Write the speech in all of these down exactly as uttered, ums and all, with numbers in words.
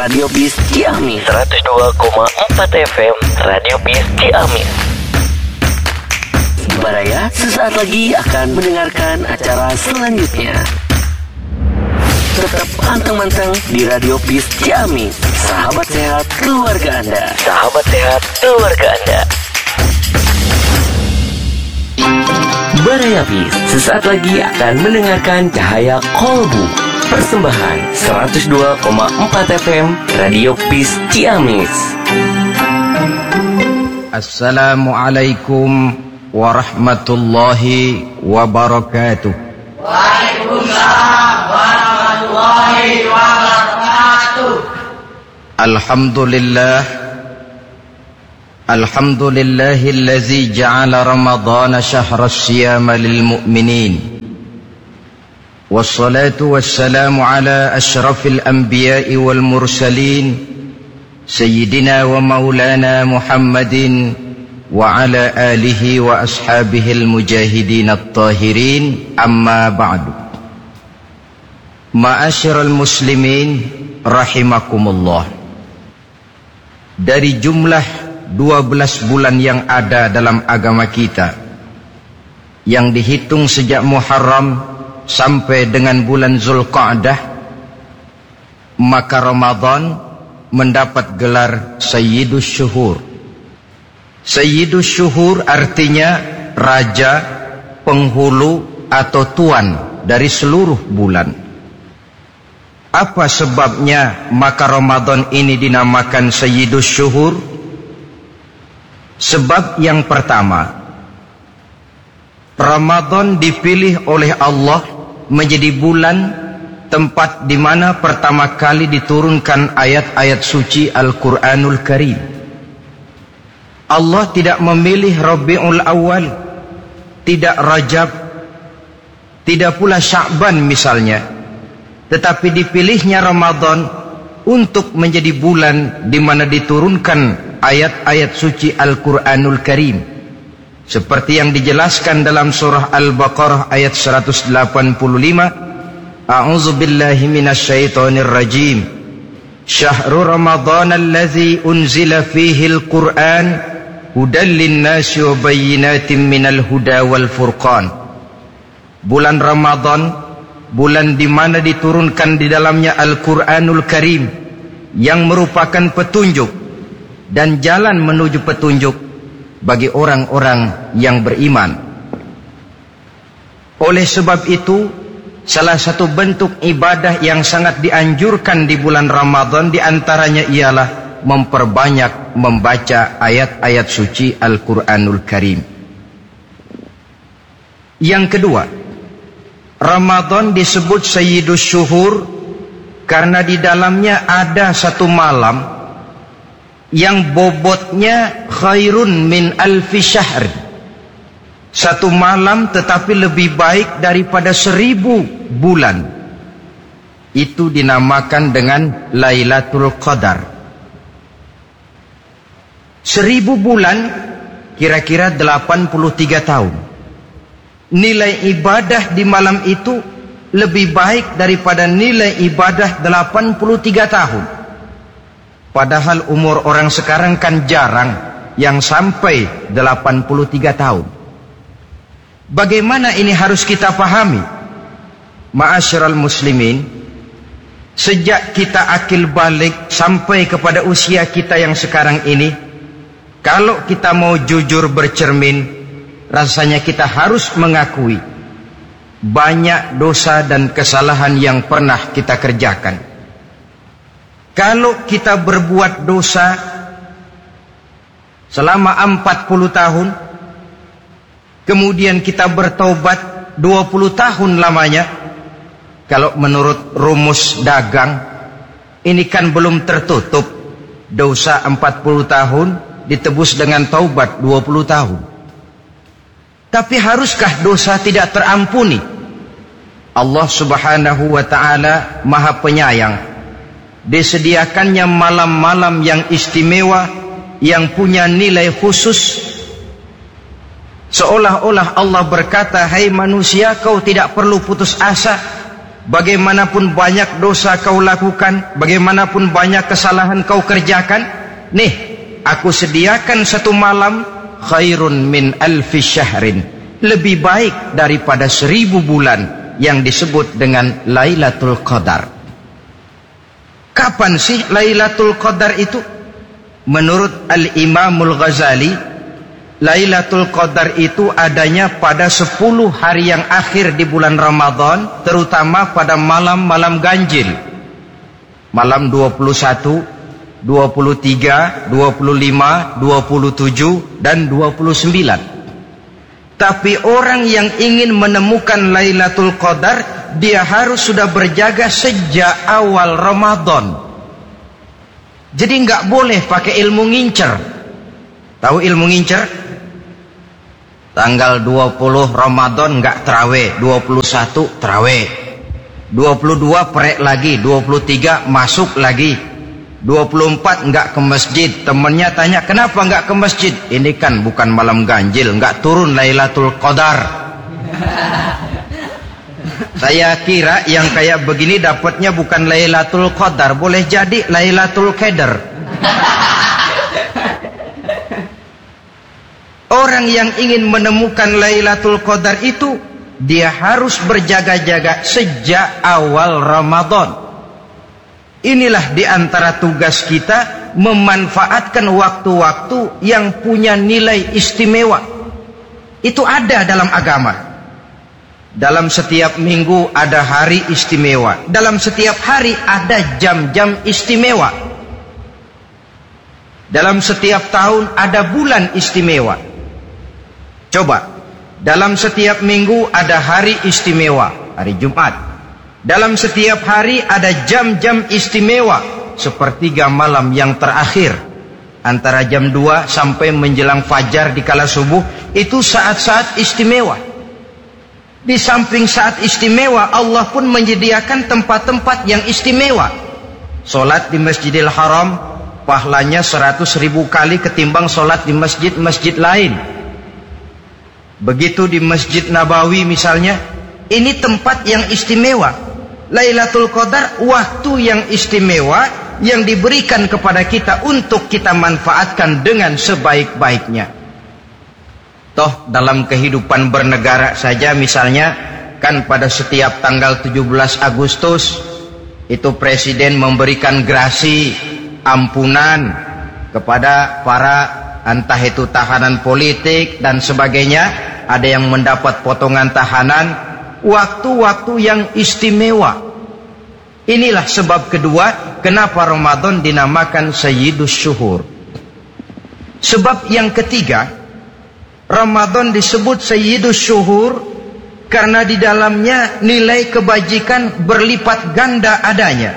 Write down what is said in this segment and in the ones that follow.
Radio Bis Ciamis seratus dua koma empat F M. Radio Bis Ciamis. Baraya sesaat lagi akan mendengarkan acara selanjutnya. Tetap pantang-pantang di Radio Bis Ciamis. Sahabat sehat keluarga Anda. Sahabat sehat keluarga Anda. Baraya Bis sesaat lagi akan mendengarkan Cahaya Kolbu. Persembahan seratus dua koma empat F M Radio Bis Ciamis. Assalamualaikum warahmatullahi wabarakatuh. Waalaikumsalam warahmatullahi wabarakatuh. Alhamdulillah. Alhamdulillahillazi ja'ala Ramadhana syahra siyama lil mu'minin. Wassalatu wassalamu ala asyrafil anbiya'i wal mursalin Sayyidina wa maulana Muhammadin wa ala alihi wa ashabihil mujahidin at-tahirin. Amma ba'du. Ma'asyiral muslimin rahimakumullah. Dari jumlah dua belas bulan yang ada dalam agama kita, yang dihitung sejak Muharram sampai dengan bulan Zulqa'dah, maka Ramadan mendapat gelar Sayyidus Syuhur. Sayyidus Syuhur artinya raja, penghulu atau tuan dari seluruh bulan. Apa sebabnya maka Ramadan ini dinamakan Sayyidus Syuhur? Sebab yang pertama, Ramadan dipilih oleh Allah menjadi bulan tempat di mana pertama kali diturunkan ayat-ayat suci Al-Quranul Karim. Allah tidak memilih Rabiul Awal, tidak Rajab, tidak pula Sya'ban misalnya, tetapi dipilihnya Ramadan untuk menjadi bulan di mana diturunkan ayat-ayat suci Al-Quranul Karim, seperti yang dijelaskan dalam surah Al-Baqarah ayat seratus delapan puluh lima. A'udzu billahi minasyaitonir rajim. Syahrul Ramadan allazi unzila fihi al-Qur'an hudan lin-nasi wa bayyinatin minal huda wal furqan. Bulan Ramadan, bulan di mana diturunkan di dalamnya Al-Quranul Karim yang merupakan petunjuk dan jalan menuju petunjuk bagi orang-orang yang beriman. Oleh sebab itu, salah satu bentuk ibadah yang sangat dianjurkan di bulan Ramadan diantaranya ialah memperbanyak membaca ayat-ayat suci Al-Quranul Karim. Yang kedua, Ramadan disebut Sayyidus Syuhur karena di dalamnya ada satu malam yang bobotnya khairun min alfi syahr. Satu malam tetapi lebih baik daripada seribu bulan. Itu dinamakan dengan Lailatul Qadar. Seribu bulan kira-kira delapan puluh tiga tahun. Nilai ibadah di malam itu lebih baik daripada nilai ibadah delapan puluh tiga tahun. Padahal umur orang sekarang kan jarang yang sampai delapan puluh tiga tahun. Bagaimana ini harus kita pahami? Ma'asyiral muslimin, sejak kita akil balik sampai kepada usia kita yang sekarang ini, kalau kita mau jujur bercermin, rasanya kita harus mengakui banyak dosa dan kesalahan yang pernah kita kerjakan. Kalau kita berbuat dosa selama empat puluh tahun, kemudian kita bertaubat dua puluh tahun lamanya, kalau menurut rumus dagang, ini kan belum tertutup. Dosa empat puluh tahun ditebus dengan taubat dua puluh tahun. Tapi haruskah dosa tidak terampuni? Allah Subhanahu wa ta'ala Maha Penyayang. Disediakannya malam-malam yang istimewa, yang punya nilai khusus. Seolah-olah Allah berkata, hai manusia, kau tidak perlu putus asa. bagaimanapun banyak dosa kau lakukan, bagaimanapun banyak kesalahan kau kerjakan, nih, aku sediakan satu malam khairun min alfi syahrin, lebih baik daripada seribu bulan yang disebut dengan Lailatul Qadar. Kapan sih Lailatul Qadar itu? Menurut Al-Imamul Ghazali, Lailatul Qadar itu adanya pada sepuluh hari yang akhir di bulan Ramadan, terutama pada malam-malam ganjil. Malam dua puluh satu, dua puluh tiga, dua puluh lima, dua puluh tujuh, dan dua puluh sembilan. Tapi orang yang ingin menemukan Lailatul Qadar, dia harus sudah berjaga sejak awal Ramadan. Jadi nggak boleh pakai ilmu ngincer. Tahu ilmu ngincer? Tanggal dua puluh Ramadan nggak terawih, dua puluh satu terawih, dua puluh dua perek lagi, dua puluh tiga masuk lagi, dua puluh empat nggak ke masjid. Temennya tanya, kenapa nggak ke masjid? Ini kan bukan malam ganjil, nggak turun Lailatul Qadar. Saya kira yang kayak begini dapatnya bukan Lailatul Qadar, boleh jadi Lailatul Qadar. Orang yang ingin menemukan Lailatul Qadar itu, dia harus berjaga-jaga sejak awal Ramadan. Inilah di antara tugas kita, memanfaatkan waktu-waktu yang punya nilai istimewa. Itu ada dalam agama. Dalam setiap minggu ada hari istimewa. Dalam setiap hari ada jam-jam istimewa. Dalam setiap tahun ada bulan istimewa. Coba, dalam setiap minggu ada hari istimewa, hari Jumat. Dalam setiap hari ada jam-jam istimewa, sepertiga malam yang terakhir, antara jam dua sampai menjelang fajar di kala subuh, itu saat-saat istimewa. Di samping saat istimewa, Allah pun menyediakan tempat-tempat yang istimewa. Solat di Masjidil Haram, pahalanya seratus ribu kali ketimbang solat di masjid-masjid lain. Begitu di Masjid Nabawi misalnya, ini tempat yang istimewa. Lailatul Qadar waktu yang istimewa yang diberikan kepada kita untuk kita manfaatkan dengan sebaik-baiknya. Toh dalam kehidupan bernegara saja misalnya, kan pada setiap tanggal tujuh belas Agustus itu presiden memberikan grasi ampunan kepada para entah itu tahanan politik dan sebagainya. Ada yang mendapat potongan tahanan. Waktu-waktu yang istimewa. Inilah sebab kedua kenapa Ramadan dinamakan Sayyidus Syuhur. Sebab yang ketiga, Ramadan disebut Sayyidus Syuhur karena di dalamnya nilai kebajikan berlipat ganda adanya.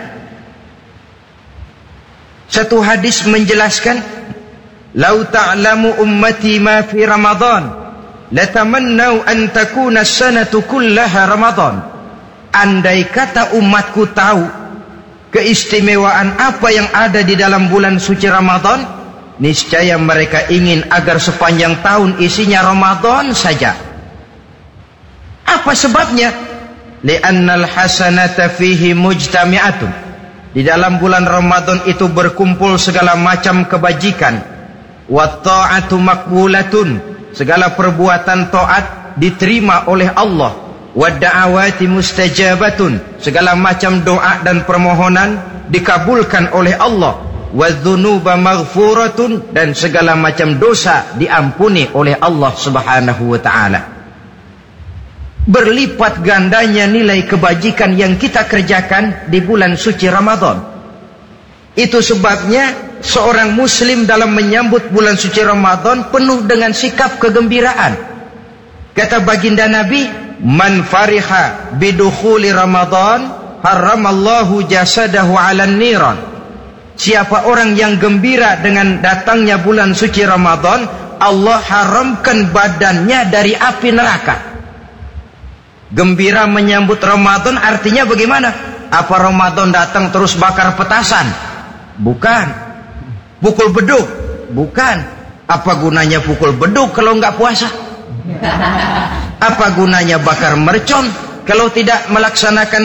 Satu hadis menjelaskan, "Lau ta'lamu ummati ma fi Ramadan, latamannau an takuna as-sanatu kullaha Ramadan." Andai kata umatku tahu keistimewaan apa yang ada di dalam bulan suci Ramadan, niscaya mereka ingin agar sepanjang tahun isinya Ramadan saja. Apa sebabnya? Li'annal hasanata fihi mujtami'atun. Di dalam bulan Ramadan itu berkumpul segala macam kebajikan. Wa ta'atu maqbulatun. Segala perbuatan taat diterima oleh Allah. Wa da'awati mustajabatun. Segala macam doa dan permohonan dikabulkan oleh Allah. Wa dzunuba maghfuratun. Dan segala macam dosa diampuni oleh Allah Subhanahu wa ta'ala. Berlipat gandanya nilai kebajikan yang kita kerjakan di bulan suci Ramadan. Itu sebabnya seorang muslim dalam menyambut bulan suci Ramadan penuh dengan sikap kegembiraan. Kata baginda Nabi, "Man fariha bidukhuli Ramadan, haramallahu jasadahu 'alan niran." Siapa orang yang gembira dengan datangnya bulan suci Ramadan, Allah haramkan badannya dari api neraka. Gembira menyambut Ramadan artinya bagaimana? Apa Ramadan datang terus bakar petasan? Bukan. Pukul beduk? Bukan. Apa gunanya pukul beduk kalau nggak puasa? Apa gunanya bakar mercon kalau tidak melaksanakan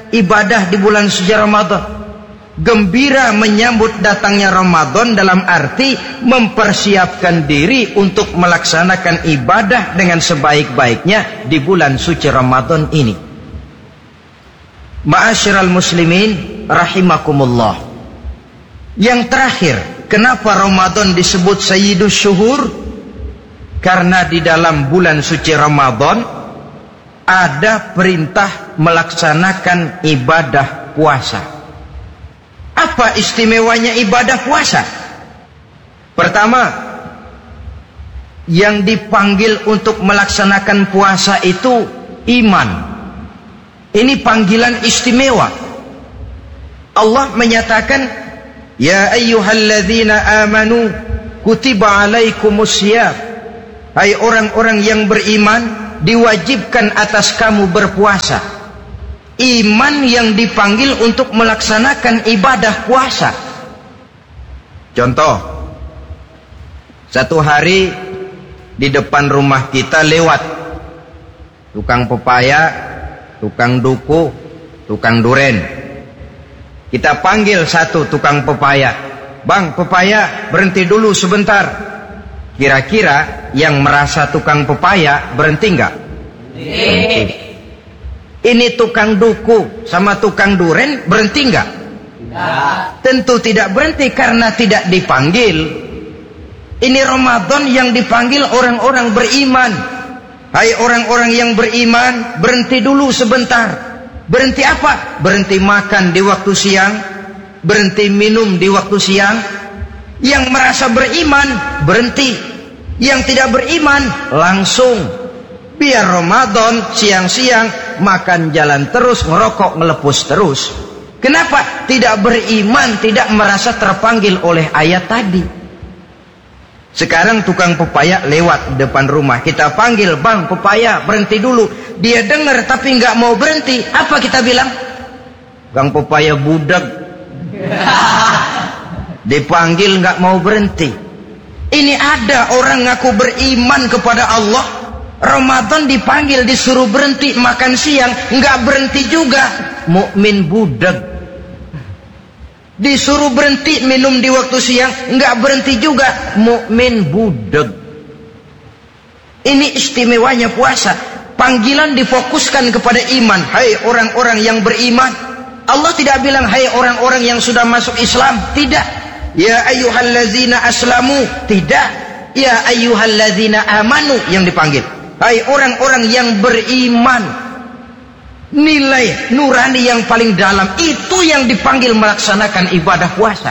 ibadah di bulan suci Ramadan. Gembira menyambut datangnya Ramadan dalam arti mempersiapkan diri untuk melaksanakan ibadah dengan sebaik-baiknya di bulan suci Ramadan ini. Ma'asyiral muslimin rahimakumullah. Yang terakhir, kenapa Ramadan disebut Sayyidus Syuhur? Karena di dalam bulan suci Ramadan ada perintah melaksanakan ibadah puasa. Apa istimewanya ibadah puasa? Pertama, yang dipanggil untuk melaksanakan puasa itu iman. Ini panggilan istimewa. Allah menyatakan, ya ayyuhalladzina amanu kutiba alaikumusiyam. Hai orang-orang yang beriman, diwajibkan atas kamu berpuasa. Iman yang dipanggil untuk melaksanakan ibadah puasa. Contoh, satu hari di depan rumah kita lewat tukang pepaya, tukang duku, tukang duren. Kita panggil satu tukang pepaya, bang pepaya berhenti dulu sebentar. Kira-kira yang merasa tukang pepaya berhenti enggak? Berhenti. Ini tukang duku sama tukang duren berhenti enggak? Tidak. Tentu tidak berhenti karena tidak dipanggil. Ini Ramadan yang dipanggil orang-orang beriman. Hai orang-orang yang beriman, berhenti dulu sebentar. Berhenti apa? Berhenti makan di waktu siang, berhenti minum di waktu siang. Yang merasa beriman berhenti, yang tidak beriman langsung. Biar Ramadan siang-siang makan jalan terus, ngerokok ngelepus terus. Kenapa? Tidak beriman, tidak merasa terpanggil oleh ayat tadi. Sekarang tukang pepaya lewat depan rumah, kita panggil, bang pepaya berhenti dulu. Dia dengar tapi nggak mau berhenti. Apa kita bilang? Kang pepaya budak. Dipanggil nggak mau berhenti. Ini ada orang ngaku beriman kepada Allah, Ramadan dipanggil disuruh berhenti makan siang, nggak berhenti juga, mukmin budak. Disuruh berhenti minum di waktu siang, nggak berhenti juga, mukmin budak. Ini istimewanya puasa. Panggilan difokuskan kepada iman. Hai orang-orang yang beriman. Allah tidak bilang hai orang-orang yang sudah masuk Islam, tidak. Ya ayyuhallazina aslamu, tidak. Ya ayyuhallazina amanu yang dipanggil. Hai orang-orang yang beriman, nilai nurani yang paling dalam itu yang dipanggil melaksanakan ibadah puasa.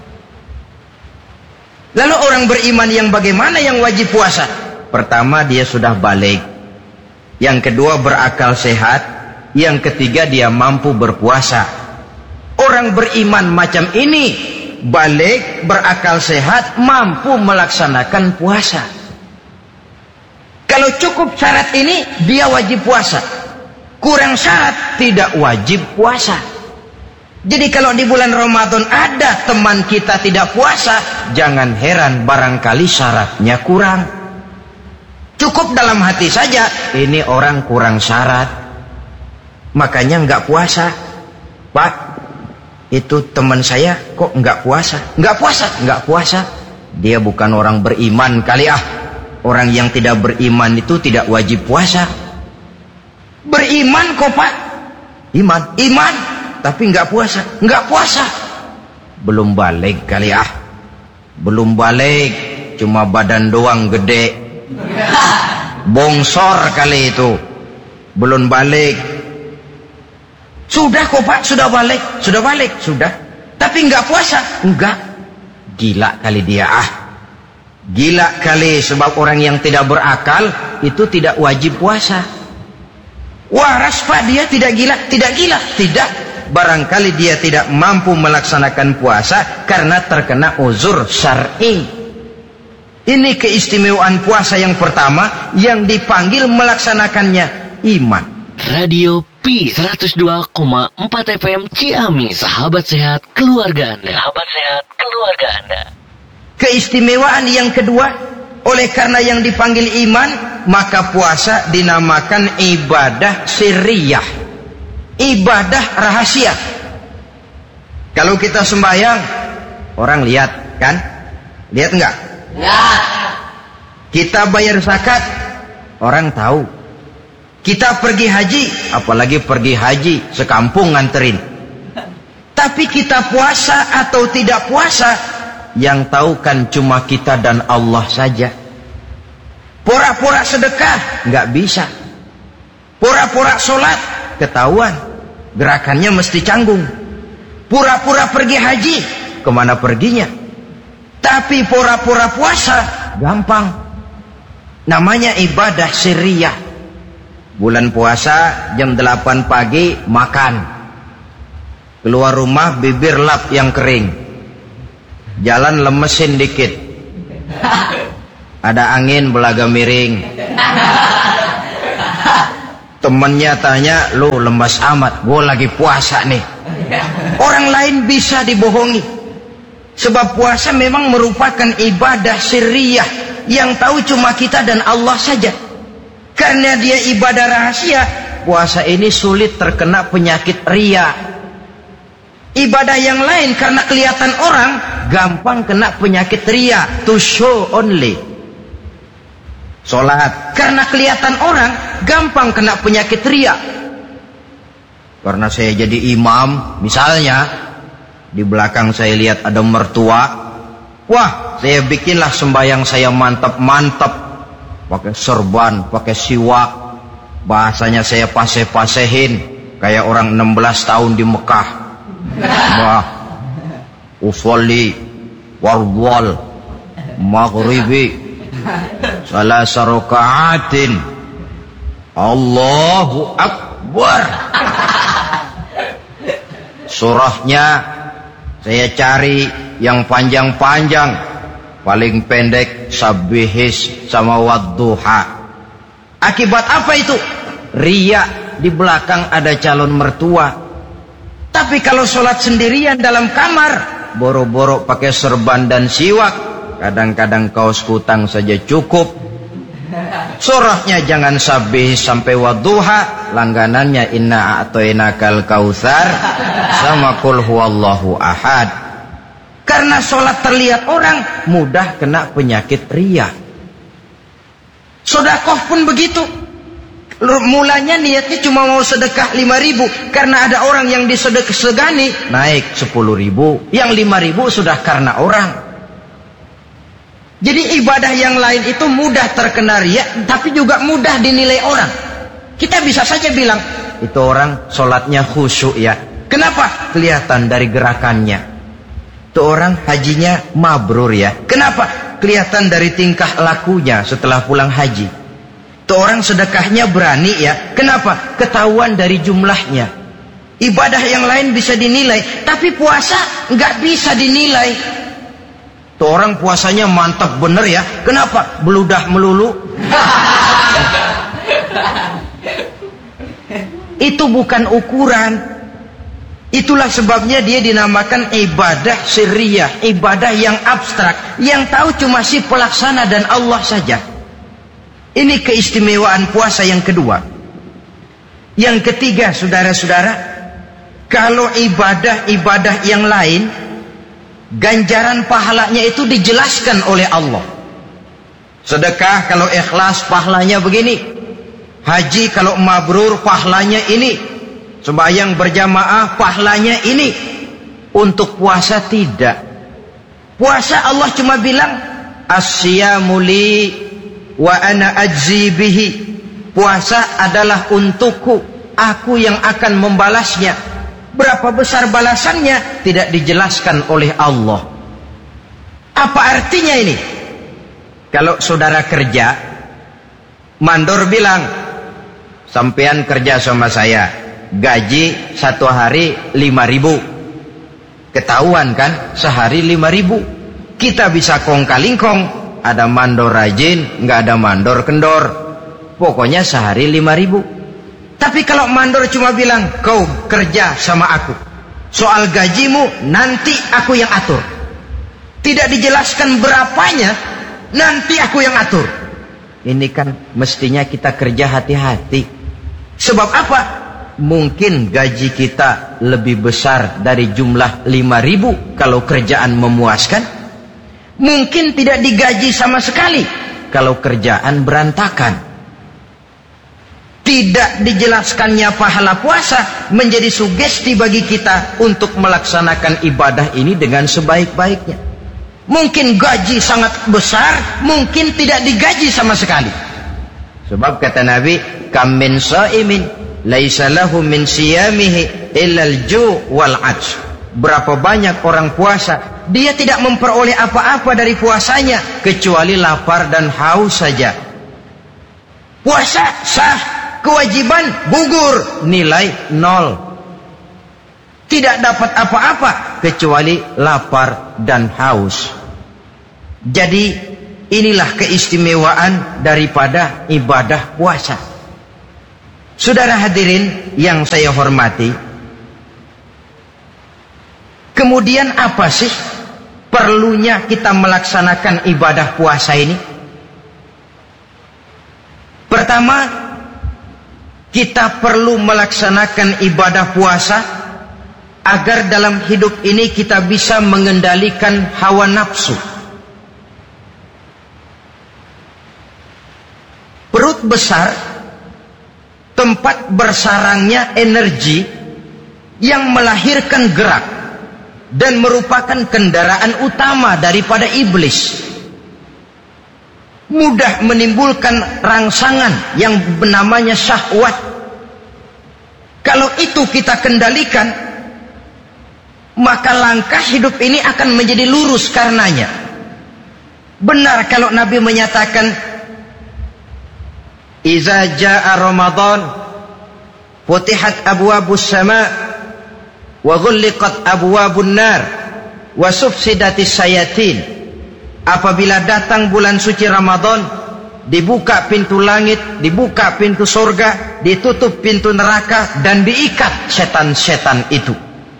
Lalu orang beriman yang bagaimana yang wajib puasa? Pertama, dia sudah balik. Yang kedua, berakal sehat. Yang ketiga, dia mampu berpuasa. Orang beriman macam ini balik, berakal sehat, mampu melaksanakan puasa. Kalau cukup syarat ini, dia wajib puasa. Kurang syarat, tidak wajib puasa. Jadi kalau di bulan Ramadan ada teman kita tidak puasa, jangan heran barangkali syaratnya kurang. Cukup dalam hati saja, ini orang kurang syarat, makanya nggak puasa. Pak, itu teman saya kok nggak puasa? Nggak puasa, nggak puasa. Dia bukan orang beriman kali ah. Orang yang tidak beriman itu tidak wajib puasa. Beriman kok pak? Iman, iman, tapi nggak puasa, nggak puasa. Belum balik kali ah. Belum balik, cuma badan doang gede. Bongsor kali itu. Belum balik. Sudah kok pak, sudah balik, sudah balik, sudah. Tapi nggak puasa, enggak. Gila kali dia ah. Gila kali, sebab orang yang tidak berakal itu tidak wajib puasa. Waras pak, dia tidak gila, tidak gila, tidak. Barangkali dia tidak mampu melaksanakan puasa karena terkena uzur syar'i. Ini keistimewaan puasa yang pertama yang dipanggil melaksanakannya iman. Radio P seratus dua koma empat F M Ciamis, sahabat sehat keluarga Anda. Sahabat sehat keluarga Anda. Keistimewaan yang kedua, oleh karena yang dipanggil iman, maka puasa dinamakan ibadah sirriyah. ibadah rahasia. Kalau kita sembahyang, orang lihat kan? Lihat enggak? Lihat. Kita bayar zakat, orang tahu. Kita pergi haji, apalagi pergi haji, sekampung nganterin. Tapi kita puasa atau tidak puasa, yang tahu kan cuma kita dan Allah saja. Pura-pura sedekah, nggak bisa. Pura-pura sholat, ketahuan. Gerakannya mesti canggung. Pura-pura pergi haji, kemana perginya? Tapi pura-pura puasa, gampang. Namanya ibadah sirriyah. Bulan puasa, jam delapan pagi, makan. Keluar rumah, bibir lap yang kering. Jalan lemesin dikit. Ada angin, belaga miring. Temennya tanya, lu lemas amat, gue lagi puasa nih. Orang lain bisa dibohongi. Sebab puasa memang merupakan ibadah sirriyah yang tahu cuma kita dan Allah saja. Karena dia ibadah rahasia, puasa ini sulit terkena penyakit riya. Ibadah yang lain karena kelihatan orang, gampang kena penyakit riya, to show only. Sholat karena kelihatan orang, gampang kena penyakit riya. Karena saya jadi imam, misalnya di belakang saya lihat ada mertua, wah, saya bikinlah sembahyang saya mantap-mantap, pakai serban, pakai siwak, bahasanya saya paseh-pasehin kayak orang enam belas tahun di Mekah. Wah, usolli warwal maghribi salasa raka'atin Allahu Akbar. Surahnya saya cari yang panjang-panjang, paling pendek sabbihis sama wadduha. Akibat apa itu? Riya, di belakang ada calon mertua. Tapi kalau sholat sendirian dalam kamar, boro-boro pakai serban dan siwak, kadang-kadang kaos kutang saja cukup. Surahnya jangan sabbih sampai wadduha, langganannya inna a'toinakal kautsar sama qul huwallahu ahad. Karena sholat terlihat orang, mudah kena penyakit riya. Sedekah pun begitu. Mulanya niatnya cuma mau sedekah lima ribu, karena ada orang yang disedekah segani naik sepuluh ribu, yang lima ribu sudah karena orang. Jadi ibadah yang lain itu mudah terkena riya, tapi juga mudah dinilai orang. Kita bisa saja bilang, itu orang sholatnya khusyuk ya. Kenapa? Kelihatan dari gerakannya. Itu orang hajinya mabrur ya. Kenapa? Kelihatan dari tingkah lakunya setelah pulang haji. Itu orang sedekahnya berani ya. Kenapa? Ketahuan dari jumlahnya. Ibadah yang lain bisa dinilai, tapi puasa nggak bisa dinilai. Tuh orang puasanya mantap bener ya. Kenapa? Beludah melulu. Itu bukan ukuran. Itulah sebabnya dia dinamakan ibadah sirriyah, ibadah yang abstrak, yang tahu cuma si pelaksana dan Allah saja. Ini keistimewaan puasa yang kedua. Yang ketiga, saudara-saudara, kalau ibadah-ibadah yang lain, ganjaran pahalanya itu dijelaskan oleh Allah. Sedekah kalau ikhlas pahalanya begini. Haji kalau mabrur pahalanya ini. Sembahyang berjamaah pahalanya ini. Untuk puasa tidak. Puasa Allah cuma bilang as-siyamu li wa ana ajzi bihi. Puasa adalah untukku, aku yang akan membalasnya. Berapa besar balasannya tidak dijelaskan oleh Allah. Apa artinya ini? Kalau saudara kerja, mandor bilang, sampean kerja sama saya, gaji satu hari lima ribu. Ketahuan kan, sehari lima ribu. Kita bisa kong kalingkong, ada mandor rajin, nggak ada mandor kendor. Pokoknya sehari lima ribu. Tapi kalau mandor cuma bilang, kau kerja sama aku, soal gajimu nanti aku yang atur. Tidak dijelaskan berapanya, nanti aku yang atur. Ini kan mestinya kita kerja hati-hati. Sebab apa? mungkin gaji kita lebih besar dari jumlah lima ribu kalau kerjaan memuaskan. Mungkin tidak digaji sama sekali kalau kerjaan berantakan. Tidak dijelaskannya pahala puasa menjadi sugesti bagi kita untuk melaksanakan ibadah ini dengan sebaik-baiknya. Mungkin gaji sangat besar, mungkin tidak digaji sama sekali. Sebab kata Nabi, kam min shaimin laisa lahu min siyamihi illa al-ju' wal 'atsh. Berapa banyak orang puasa, dia tidak memperoleh apa-apa dari puasanya kecuali lapar dan haus saja. Puasa sah, kewajiban gugur, nilai nol. Tidak dapat apa-apa kecuali lapar dan haus. Jadi inilah keistimewaan daripada ibadah puasa. Saudara hadirin yang saya hormati, kemudian apa sih perlunya kita melaksanakan ibadah puasa ini? Pertama, kita perlu melaksanakan ibadah puasa agar dalam hidup ini kita bisa mengendalikan hawa nafsu. Perut besar, tempat bersarangnya energi yang melahirkan gerak dan merupakan kendaraan utama daripada iblis. Mudah menimbulkan rangsangan yang namanya syahwat. Kalau itu kita kendalikan, maka langkah hidup ini akan menjadi lurus karenanya. Benar kalau Nabi menyatakan, Iza ja'a Ramadan futihat abwabus sama wa ghulliqat abwabun nar wa sufsidatis sayatin. Apabila datang bulan suci Ramadan, dibuka pintu langit, dibuka pintu surga, ditutup pintu neraka, dan diikat setan-setan itu.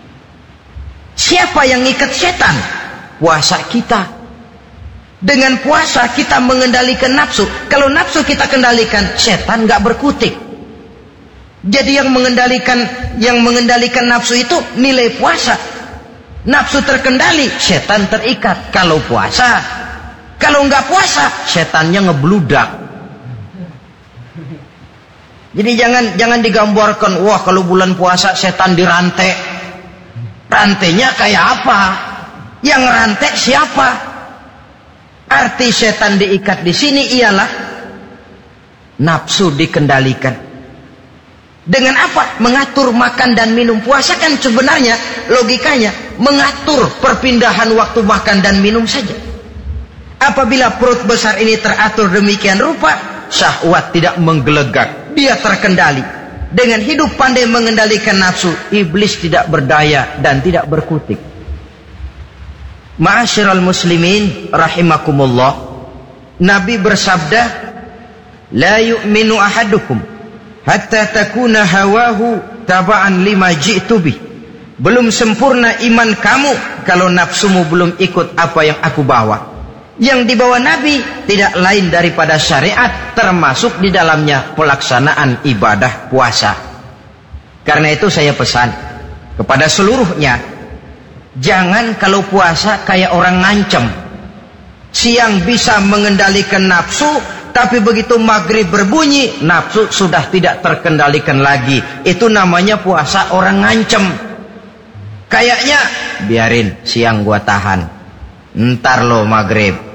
Siapa yang ikat setan? Puasa kita. Dengan puasa kita mengendalikan nafsu. Kalau nafsu kita kendalikan, setan gak berkutik. Jadi yang mengendalikan yang mengendalikan nafsu itu nilai puasa. Nafsu terkendali, setan terikat. Kalau puasa, kalau nggak puasa, setannya ngebludak. Jadi jangan jangan digambarkan, wah kalau bulan puasa setan dirantai. Rantainya kayak apa? Yang rantai siapa? Arti setan diikat di sini ialah nafsu dikendalikan. Dengan apa? Mengatur makan dan minum. Puasa kan sebenarnya logikanya mengatur perpindahan waktu makan dan minum saja. Apabila perut besar ini teratur demikian rupa, syahwat tidak menggelegak, dia terkendali. Dengan hidup pandai mengendalikan nafsu, iblis tidak berdaya dan tidak berkutik. Ma'asyiral muslimin rahimakumullah, Nabi bersabda, la yu'minu ahadukum hatta takuna hawahu taba'an lima ji'tu bih. Belum sempurna iman kamu kalau nafsumu belum ikut apa yang aku bawa. Yang dibawa Nabi tidak lain daripada syariat, termasuk di dalamnya pelaksanaan ibadah puasa. Karena itu saya pesan kepada seluruhnya, jangan kalau puasa kayak orang ngancem. Siang bisa mengendalikan nafsu, tapi begitu maghrib berbunyi, nafsu sudah tidak terkendalikan lagi. Itu namanya puasa orang ngancem. Kayaknya, biarin siang gua tahan, ntar lo maghrib.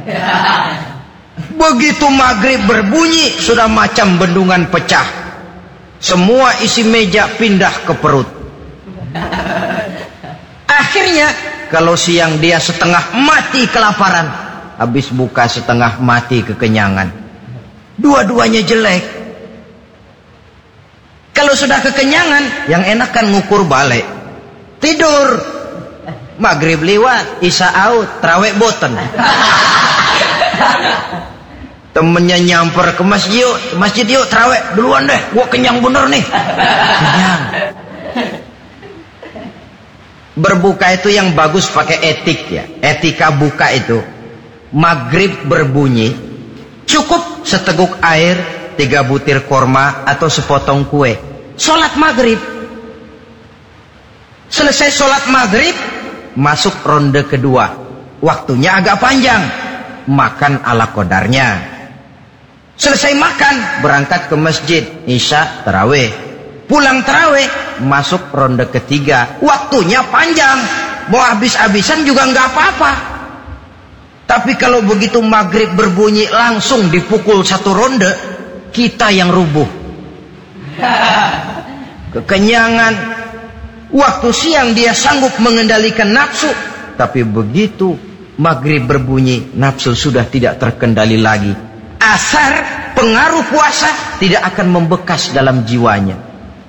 Begitu maghrib berbunyi, sudah macam bendungan pecah. Semua isi meja pindah ke perut. Akhirnya, kalau siang dia setengah mati kelaparan, habis buka setengah mati kekenyangan. Dua-duanya jelek. Kalau sudah kekenyangan, yang enak kan ngukur balik. Tidur. Maghrib liwat, isya out, terawih boten. Temennya nyamper ke masjid, yuk, masjid yuk, terawih duluan deh, gua kenyang bener nih. Kenyang. Berbuka itu yang bagus pakai etik ya. Etika buka itu, maghrib berbunyi, cukup seteguk air, tiga butir korma atau sepotong kue. sholat maghrib. Selesai sholat maghrib, masuk ronde kedua. Waktunya agak panjang, makan ala qadarnya. Selesai makan, berangkat ke masjid, isya tarawih. Pulang tarawih, masuk ronde ketiga. Waktunya panjang, mau habis-habisan juga nggak apa-apa. Tapi kalau begitu maghrib berbunyi langsung dipukul satu ronde, kita yang rubuh. Kekenyangan. Waktu siang dia sanggup mengendalikan nafsu, tapi begitu maghrib berbunyi, nafsu sudah tidak terkendali lagi. Asar, pengaruh puasa tidak akan membekas dalam jiwanya.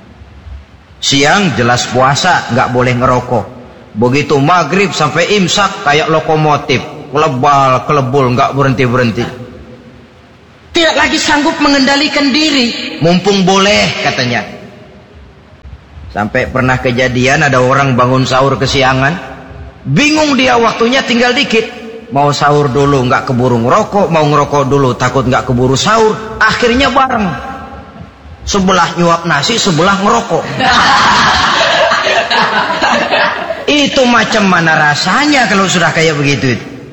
Siang jelas puasa, nggak boleh ngerokok. Begitu maghrib sampai imsak kayak lokomotif, kelebal kelebul nggak berhenti berhenti. Tidak lagi sanggup mengendalikan diri, mumpung boleh katanya. Sampai pernah kejadian ada orang bangun sahur kesiangan, bingung dia waktunya tinggal dikit. Mau sahur dulu nggak keburu ngerokok, mau ngerokok dulu takut nggak keburu sahur. Akhirnya bareng, sebelah nyuap nasi, sebelah ngerokok. Itu macam mana rasanya kalau sudah kayak begitu?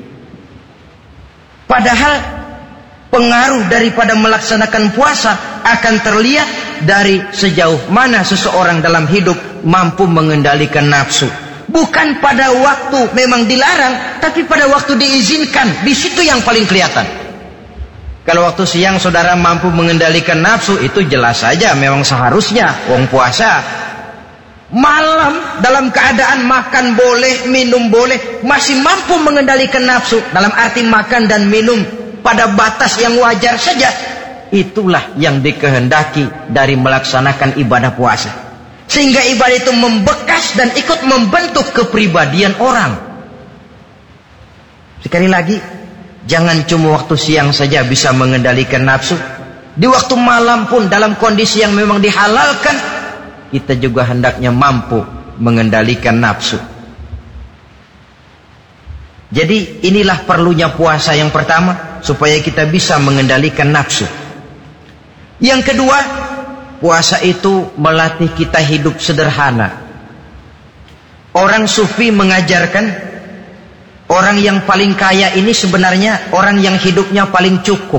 Padahal pengaruh daripada melaksanakan puasa akan terlihat dari sejauh mana seseorang dalam hidup mampu mengendalikan nafsu. Bukan pada waktu memang dilarang, tapi pada waktu diizinkan. Di situ yang paling kelihatan. Kalau waktu siang saudara mampu mengendalikan nafsu, itu jelas saja memang seharusnya wong puasa. Malam dalam keadaan makan boleh, minum boleh, masih mampu mengendalikan nafsu, dalam arti makan dan minum pada batas yang wajar saja. Itulah yang dikehendaki dari melaksanakan ibadah puasa, sehingga ibadah itu membekas dan ikut membentuk kepribadian orang. Sekali lagi, jangan cuma waktu siang saja bisa mengendalikan nafsu. Di waktu malam pun dalam kondisi yang memang dihalalkan, kita juga hendaknya mampu mengendalikan nafsu. Jadi inilah perlunya puasa yang pertama, supaya kita bisa mengendalikan nafsu. Yang kedua, puasa itu melatih kita hidup sederhana. Orang sufi mengajarkan, orang yang paling kaya ini sebenarnya orang yang hidupnya paling cukup.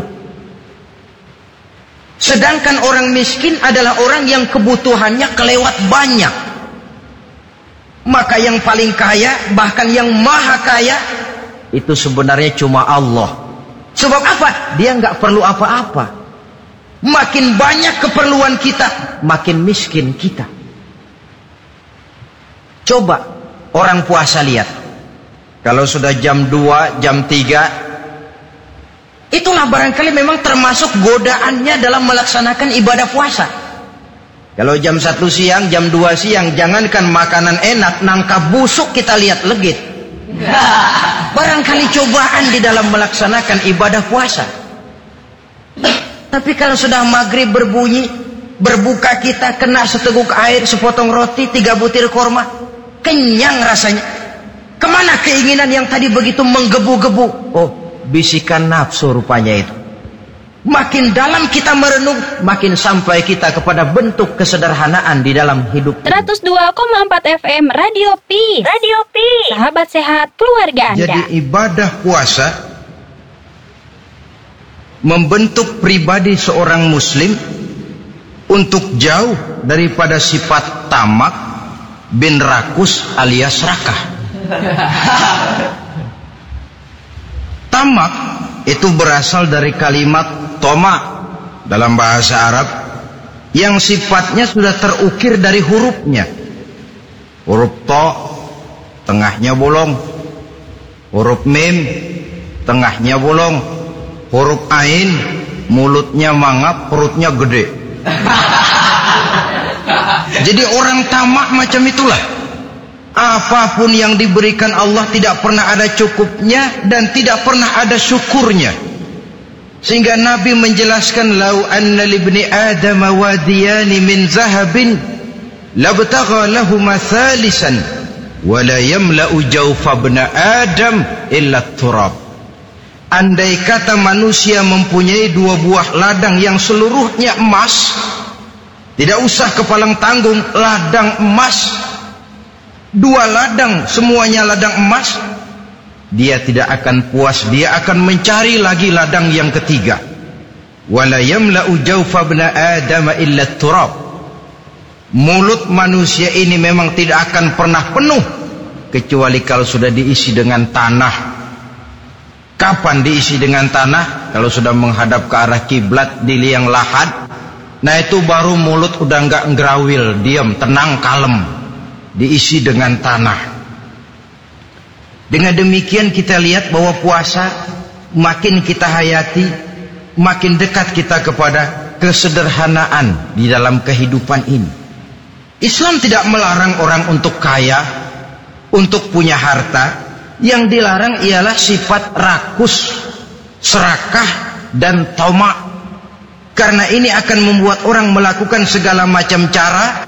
Sedangkan orang miskin adalah orang yang kebutuhannya kelewat banyak. Maka yang paling kaya, bahkan yang maha kaya, itu sebenarnya cuma Allah. Sebab apa? Dia nggak perlu apa-apa. Makin banyak keperluan kita, makin miskin kita. Coba orang puasa lihat. Kalau sudah jam dua, jam tiga, itulah barangkali memang termasuk godaannya dalam melaksanakan ibadah puasa. Kalau jam satu siang, jam dua siang, jangankan makanan enak, nangka busuk kita lihat legit. Barangkali cobaan di dalam melaksanakan ibadah puasa. Tapi kalau sudah maghrib berbunyi, berbuka kita kena seteguk air, sepotong roti, tiga butir korma, kenyang rasanya. Kemana keinginan yang tadi begitu menggebu-gebu? Oh, bisikan nafsu rupanya itu. Makin dalam kita merenung, makin sampai kita kepada bentuk kesederhanaan di dalam hidup. seratus dua koma empat F M Radio Peace. Radio Peace. Sahabat sehat keluarga Anda. Jadi ibadah puasa membentuk pribadi seorang muslim untuk jauh daripada sifat tamak bin rakus alias rakah. Tamak itu berasal dari kalimat toma dalam bahasa Arab yang sifatnya sudah terukir dari hurufnya. Huruf to, tengahnya bolong. Huruf mim, tengahnya bolong. Huruf ain, mulutnya mangap, perutnya gede. Jadi orang tamak macam itulah. Apapun yang diberikan Allah tidak pernah ada cukupnya dan tidak pernah ada syukurnya. Sehingga Nabi menjelaskan, lau anna libni Adam wadiyani min zahabin labtagha lahuma thalisan wa la yamla'u jawfa ibna Adam illa turab. Andai kata manusia mempunyai dua buah ladang yang seluruhnya emas, Tidak usah kepalang tanggung, ladang emas, dua ladang, semuanya ladang emas. Dia tidak akan puas, dia akan mencari lagi ladang yang ketiga. Wala yamla'u jawfa ibna Adam illa turab. Mulut manusia ini memang tidak akan pernah penuh kecuali kalau sudah diisi dengan tanah. Kapan diisi dengan tanah? Kalau sudah menghadap ke arah kiblat di liang lahat, nah itu baru mulut udah enggak ngerawil, diam, tenang, kalem, diisi dengan tanah. Dengan demikian kita lihat bahwa puasa makin kita hayati, makin dekat kita kepada kesederhanaan di dalam kehidupan ini. Islam tidak melarang orang untuk kaya, untuk punya harta. Yang dilarang ialah sifat rakus, serakah, dan tamak. Karena ini akan membuat orang melakukan segala macam cara